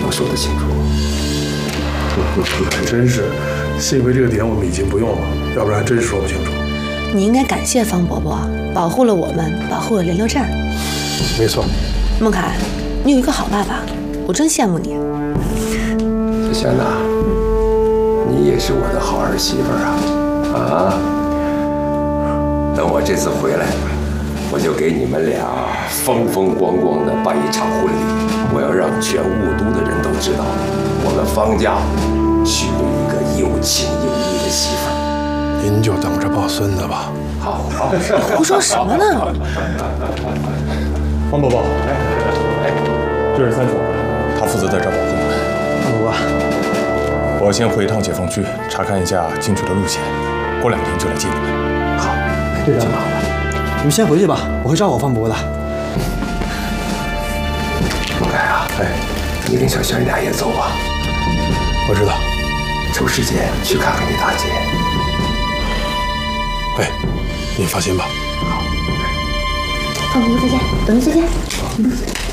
能说得清楚。 还真是，幸亏这个点我们已经不用了，要不然真说不清楚。 你应该感谢方伯伯，保护了我们，保护了联络站。 没错。 孟凯，你有一个好爸爸，我真羡慕你。 小轩呐，你也是我的好儿媳妇儿啊！等我这次回来，我就给你们俩风风光光的办一场婚礼。我要让全雾都的人都知道，我们方家娶了一个有情有义的媳妇儿。 您就等着抱孙子吧。 好，好， 胡说什么呢？ 方伯伯，这是三总，他负责在这儿保护你们。 方伯伯， 我先回一趟解放区，查看一下进去的路线，过2天就来接你们。 好， 队长，你们先回去吧，我会照顾方伯伯的。 孟凯啊，你跟小轩俩也走吧。 我知道。 抽时间去看看你大姐。 你放心吧。 方伯伯再见，等于再见。